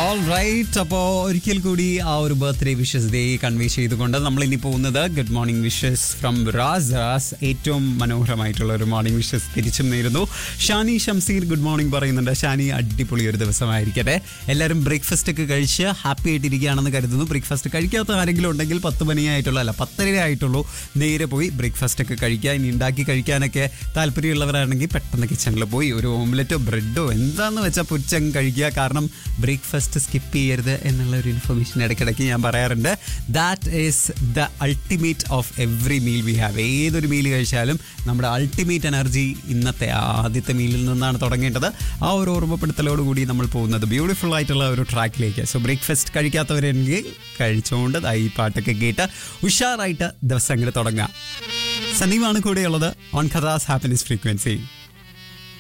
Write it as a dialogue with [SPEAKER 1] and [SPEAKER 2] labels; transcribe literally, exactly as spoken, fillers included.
[SPEAKER 1] All right, അപ്പോൾ ഒരിക്കൽ കൂടി ആ ഒരു ബർത്ത്ഡേ വിഷസ് ഡേ കൺവേ ചെയ്തുകൊണ്ട് നമ്മൾ ഇനി പോകുന്നത് good morning wishes from Ras. Ras ഏറ്റവും മനോഹരമായിട്ടുള്ള ഒരു മോർണിംഗ് വിഷസ് തിരിച്ചും നേരുന്നു. ഷാനി ഷംസീർ ഗുഡ് മോർണിംഗ് പറയുന്നുണ്ട്. ഷാനി, അടിപൊളി ഒരു ദിവസമായിരിക്കട്ടെ. എല്ലാവരും ബ്രേക്ക്ഫാസ്റ്റ് ഒക്കെ കഴിച്ച് ഹാപ്പി ആയിട്ടിരിക്കുകയാണെന്ന് കരുതുന്നു. ബ്രേക്ക്ഫാസ്റ്റ് കഴിക്കാത്ത ആരെങ്കിലും ഉണ്ടെങ്കിൽ പത്ത് മണിയായിട്ടുള്ള അല്ല പത്തര ആയിട്ടുള്ളൂ, നേരെ പോയി ബ്രേക്ക്ഫാസ്റ്റ് ഒക്കെ കഴിക്കുക. ഇനി ഉണ്ടാക്കി കഴിക്കാനൊക്കെ താല്പര്യമുള്ളവരാണെങ്കിൽ പെട്ടെന്ന് കിച്ചണിൽ പോയി ഒരു ഓംലെറ്റോ ബ്രെഡോ എന്താണെന്ന് വെച്ചാൽ പൊരിച്ചങ്ങ് കഴിക്കുക. കാരണം ബ്രേക്ക്ഫാസ്റ്റ് സ്കിപ്പ് ചെയ്യരുത് എന്നുള്ള ഒരു ഇൻഫർമേഷൻ ഇടയ്ക്കിടയ്ക്ക് ഞാൻ പറയാറുണ്ട്. That is the ultimate of every meal we have. ഏതൊരു മീൽ കഴിച്ചാലും നമ്മുടെ അൾട്ടിമേറ്റ് എനർജി ഇന്നത്തെ ആദ്യത്തെ മീലിൽ നിന്നാണ് തുടങ്ങേണ്ടത്. ആ ഒരു ഓർമ്മപ്പെടുത്തലോടുകൂടി നമ്മൾ പോകുന്നത് ബ്യൂട്ടിഫുൾ ആയിട്ടുള്ള ഒരു ട്രാക്കിലേക്ക്. സോ ബ്രേക്ക്ഫാസ്റ്റ് കഴിക്കാത്തവരെങ്കിൽ കഴിച്ചുകൊണ്ട് ഈ പാട്ടൊക്കെ കേട്ട് ഉഷാറായിട്ട് ദിവസം അങ്ങനെ തുടങ്ങാം. സനീമാണ് കൂടെയുള്ളത് ഓൺ ഖദാസ് ഹാപ്പിനെസ് ഫ്രീക്വൻസി.